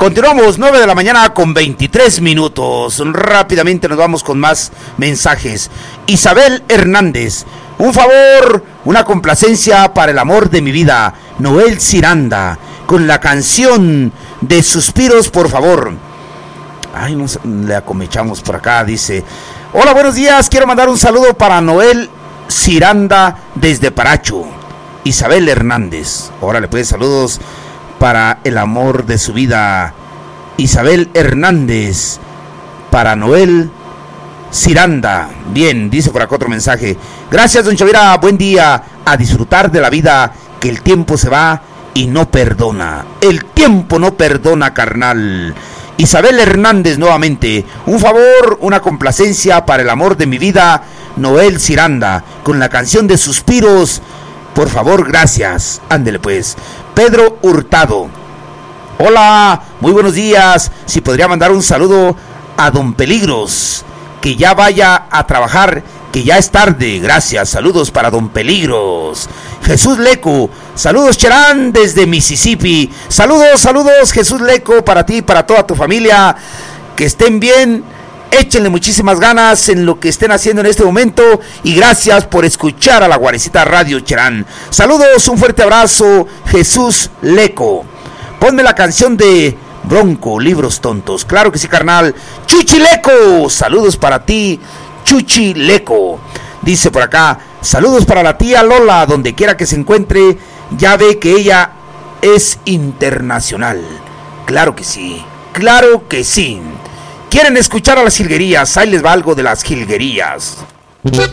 Continuamos, 9 de la mañana con 23 minutos. Rápidamente nos vamos con más mensajes. Isabel Hernández, un favor, una complacencia para el amor de mi vida, Noel Ciranda, con la canción de Suspiros, por favor. Ay, nos le acomechamos por acá, dice. Hola, buenos días, quiero mandar un saludo para Noel Ciranda desde Paracho. Isabel Hernández, órale pues, saludos para el amor de su vida, Isabel Hernández, para Noel Ciranda. Bien, dice por acá otro mensaje. Gracias, don Chavira, buen día, a disfrutar de la vida, que el tiempo se va y no perdona. El tiempo no perdona, carnal. Isabel Hernández nuevamente, un favor, una complacencia para el amor de mi vida, Noel Ciranda, con la canción de Suspiros, por favor, gracias. Ándele pues. Pedro Hurtado, hola, muy buenos días, si podría mandar un saludo a don Peligros, que ya vaya a trabajar, que ya es tarde, gracias, saludos para don Peligros. Jesús Leco, saludos Cherán desde Mississippi, saludos Jesús Leco, para ti, para toda tu familia, que estén bien, échenle muchísimas ganas en lo que estén haciendo en este momento y gracias por escuchar a la Guarecita Radio Cherán. Saludos, un fuerte abrazo, Jesús Leco. Ponme la canción de Bronco, Libros Tontos. Claro que sí, carnal. Chuchi Leco, saludos para ti, Chuchi Leco. Dice por acá, saludos para la tía Lola, donde quiera que se encuentre, ya ve que ella es internacional. Claro que sí, claro que sí. ¿Quieren escuchar a las jilguerías? Ahí les va algo de las jilguerías.